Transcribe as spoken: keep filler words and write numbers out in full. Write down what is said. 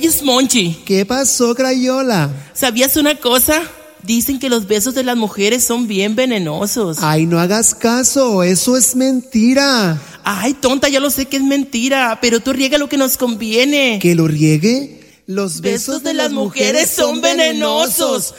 oyes, Monchi. ¿Qué pasó, Crayola? ¿Sabías una cosa? Dicen que los besos de las mujeres son bien venenosos. Ay, no hagas caso, eso es mentira. Ay, tonta, ya lo sé que es mentira, pero tú riega lo que nos conviene. ¿Que lo riegue? Los besos de las mujeres son venenosos.